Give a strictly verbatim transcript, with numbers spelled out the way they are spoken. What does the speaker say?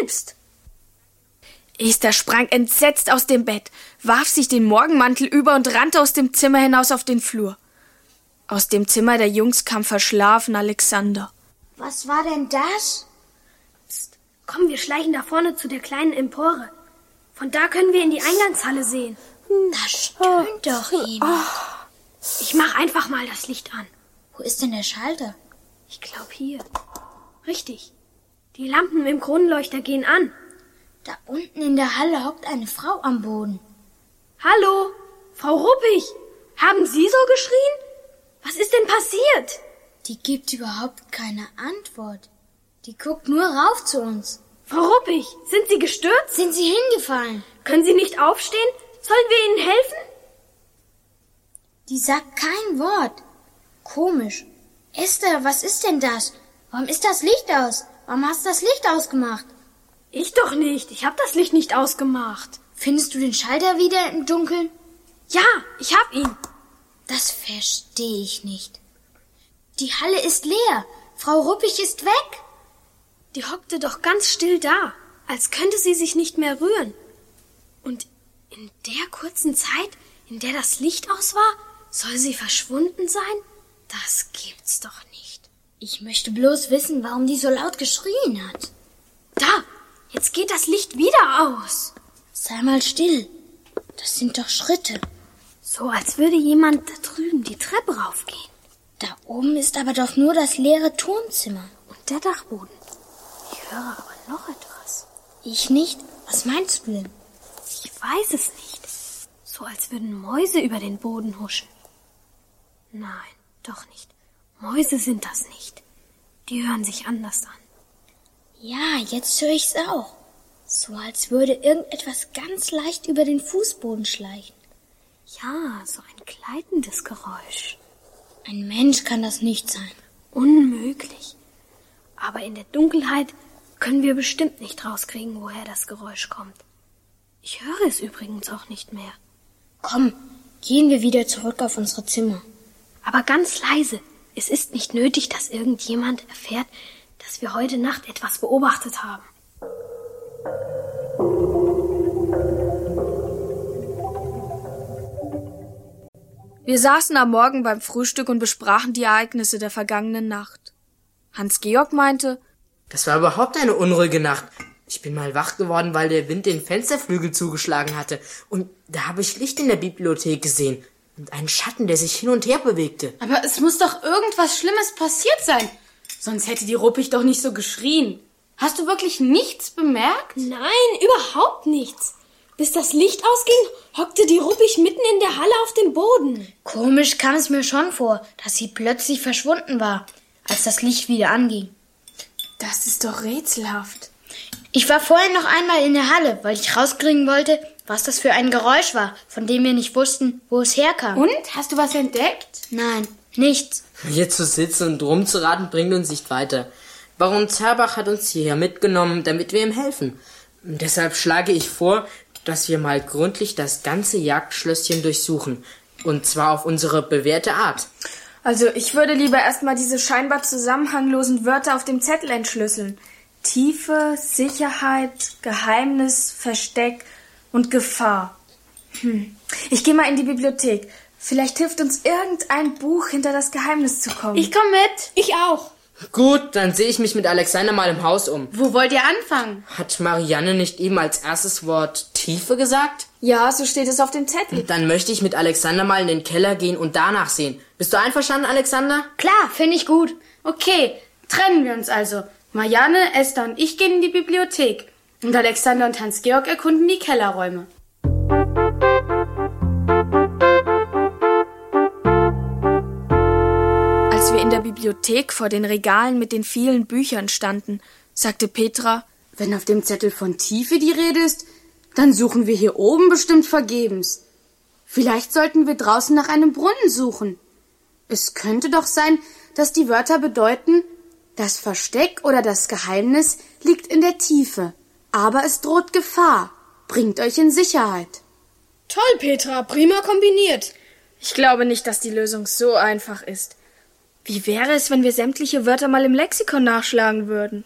selbst. Esther sprang entsetzt aus dem Bett, warf sich den Morgenmantel über und rannte aus dem Zimmer hinaus auf den Flur. Aus dem Zimmer der Jungs kam verschlafen Alexander. Was war denn das? Psst, komm, wir schleichen da vorne zu der kleinen Empore. Von da können wir in die Eingangshalle sehen. Da stöhnt doch jemand. Ich mach einfach mal das Licht an. Wo ist denn der Schalter? Ich glaube hier. Richtig. Die Lampen im Kronleuchter gehen an. Da unten in der Halle hockt eine Frau am Boden. Hallo, Frau Ruppig. Haben Sie so geschrien? Was ist denn passiert? Die gibt überhaupt keine Antwort. Die guckt nur rauf zu uns. Frau Ruppig, sind Sie gestürzt? Sind Sie hingefallen? Können Sie nicht aufstehen? Sollen wir Ihnen helfen? Die sagt kein Wort. Komisch. Esther, was ist denn das? Warum ist das Licht aus? Warum hast du das Licht ausgemacht? Ich doch nicht. Ich habe das Licht nicht ausgemacht. Findest du den Schalter wieder im Dunkeln? Ja, ich hab ihn. Das verstehe ich nicht. Die Halle ist leer. Frau Ruppig ist weg. Die hockte doch ganz still da, als könnte sie sich nicht mehr rühren. Und in der kurzen Zeit, in der das Licht aus war, soll sie verschwunden sein? Das gibt's doch nicht. Ich möchte bloß wissen, warum die so laut geschrien hat. Da, jetzt geht das Licht wieder aus. Sei mal still. Das sind doch Schritte. So, als würde jemand da drüben die Treppe raufgehen. Da oben ist aber doch nur das leere Turmzimmer. Und der Dachboden. Ich höre aber noch etwas. Ich nicht? Was meinst du denn? Ich weiß es nicht. So, als würden Mäuse über den Boden huschen. Nein, doch nicht. Mäuse sind das nicht. Die hören sich anders an. Ja, jetzt höre ich's auch. So, als würde irgendetwas ganz leicht über den Fußboden schleichen. Ja, so ein gleitendes Geräusch. Ein Mensch kann das nicht sein. Unmöglich. Aber in der Dunkelheit können wir bestimmt nicht rauskriegen, woher das Geräusch kommt. Ich höre es übrigens auch nicht mehr. Komm, gehen wir wieder zurück auf unsere Zimmer. Aber ganz leise. Es ist nicht nötig, dass irgendjemand erfährt, dass wir heute Nacht etwas beobachtet haben. Wir saßen am Morgen beim Frühstück und besprachen die Ereignisse der vergangenen Nacht. Hans-Georg meinte, das war überhaupt eine unruhige Nacht. Ich bin mal wach geworden, weil der Wind den Fensterflügel zugeschlagen hatte. Und da habe ich Licht in der Bibliothek gesehen und einen Schatten, der sich hin und her bewegte. Aber es muss doch irgendwas Schlimmes passiert sein. Sonst hätte die Ruppig doch nicht so geschrien. Hast du wirklich nichts bemerkt? Nein, überhaupt nichts. Bis das Licht ausging, hockte die Ruppig mitten in der Halle auf dem Boden. Komisch kam es mir schon vor, dass sie plötzlich verschwunden war, als das Licht wieder anging. Das ist doch rätselhaft. Ich war vorhin noch einmal in der Halle, weil ich rauskriegen wollte, was das für ein Geräusch war, von dem wir nicht wussten, wo es herkam. Und? Hast du was entdeckt? Nein, nichts. Hier zu sitzen und rumzuraten bringt uns nicht weiter. Baron Zerbach hat uns hierher mitgenommen, damit wir ihm helfen. Und deshalb schlage ich vor, dass wir mal gründlich das ganze Jagdschlösschen durchsuchen. Und zwar auf unsere bewährte Art. Also ich würde lieber erstmal diese scheinbar zusammenhanglosen Wörter auf dem Zettel entschlüsseln. Tiefe, Sicherheit, Geheimnis, Versteck und Gefahr. Hm. Ich gehe mal in die Bibliothek. Vielleicht hilft uns irgendein Buch, hinter das Geheimnis zu kommen. Ich komme mit. Ich auch. Gut, dann sehe ich mich mit Alexander mal im Haus um. Wo wollt ihr anfangen? Hat Marianne nicht eben als erstes Wort Tiefe gesagt? Ja, so steht es auf dem Zettel. Dann möchte ich mit Alexander mal in den Keller gehen und danach sehen. Bist du einverstanden, Alexander? Klar, finde ich gut. Okay, trennen wir uns also. Marianne, Esther und ich gehen in die Bibliothek. Und Alexander und Hans-Georg erkunden die Kellerräume. Als wir in der Bibliothek vor den Regalen mit den vielen Büchern standen, sagte Petra, wenn auf dem Zettel von Tiefe die Rede ist, dann suchen wir hier oben bestimmt vergebens. Vielleicht sollten wir draußen nach einem Brunnen suchen. Es könnte doch sein, dass die Wörter bedeuten, das Versteck oder das Geheimnis liegt in der Tiefe, aber es droht Gefahr. Bringt euch in Sicherheit. Toll, Petra, prima kombiniert. Ich glaube nicht, dass die Lösung so einfach ist. Wie wäre es, wenn wir sämtliche Wörter mal im Lexikon nachschlagen würden?